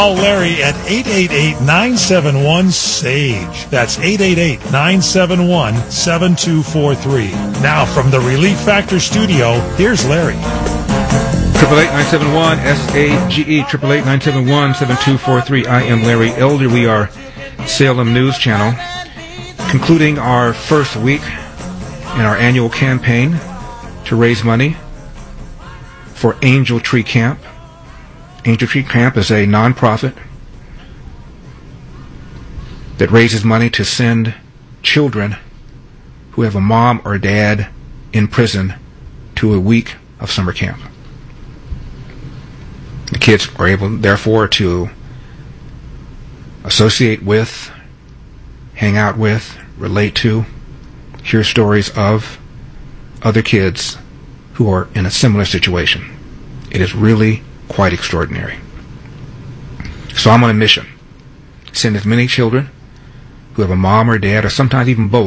Call Larry at 888-971-SAGE. That's 888-971-7243. Now, from the Relief Factor studio, here's Larry. 888-971-SAGE, 888-971-7243. I am Larry Elder. We are Salem News Channel, concluding our first week in our annual campaign to raise money for Angel Tree Camp. Angel Tree Camp is a nonprofit that raises money to send children who have a mom or dad in prison to a week of summer camp. The kids are able, therefore, to associate with, hang out with, relate to, hear stories of other kids who are in a similar situation. It is really quite extraordinary. So I'm on a mission. Send as many children who have a mom or dad, or sometimes even both,